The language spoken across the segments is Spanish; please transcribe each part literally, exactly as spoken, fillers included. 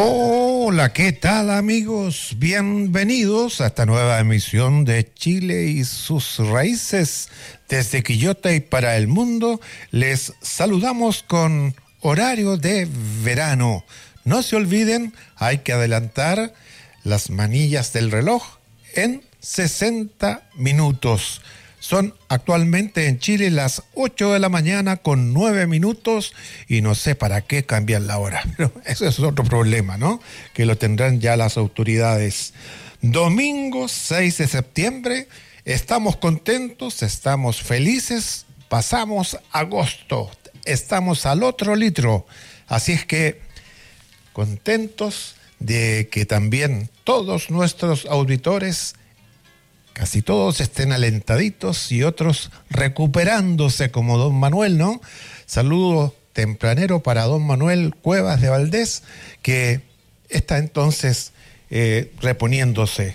Hola, ¿qué tal amigos? Bienvenidos a esta nueva emisión de Chile y sus raíces. Desde Quillota y para el mundo, les saludamos con horario de verano. No se olviden, hay que adelantar las manillas del reloj en sesenta minutos. Son actualmente en Chile las ocho de la mañana con nueve minutos y no sé para qué cambiar la hora, pero eso es otro problema, ¿no? Que lo tendrán ya las autoridades. Domingo seis de septiembre, estamos contentos, estamos felices, pasamos agosto, estamos al otro litro, así es que contentos de que también todos nuestros auditores, casi todos estén alentaditos y otros recuperándose como don Manuel, ¿no? Saludo tempranero para don Manuel Cuevas de Valdés, que está entonces eh, reponiéndose.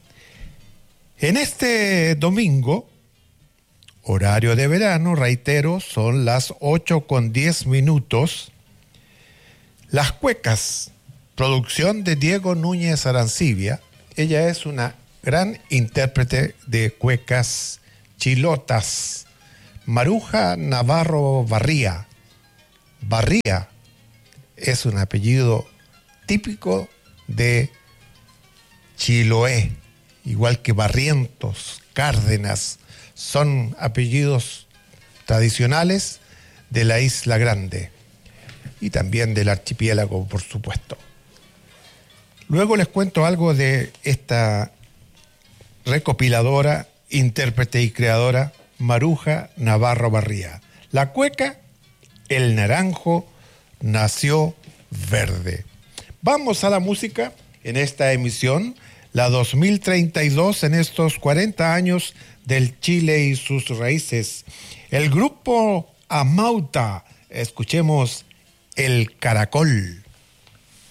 En este domingo, horario de verano, reitero, son las ocho con diez minutos. Las Cuecas, producción de Diego Núñez Arancibia. Ella es una gran intérprete de cuecas chilotas. Maruja Navarro Barría. Barría es un apellido típico de Chiloé, igual que Barrientos, Cárdenas, son apellidos tradicionales de la Isla Grande y también del archipiélago, por supuesto. Luego les cuento algo de esta recopiladora, intérprete y creadora Maruja Navarro Barría. La cueca, el naranjo nació verde. Vamos a la música en esta emisión, la dos mil treinta y dos, en estos cuarenta años del Chile y sus raíces. El grupo Amauta, escuchemos El Caracol.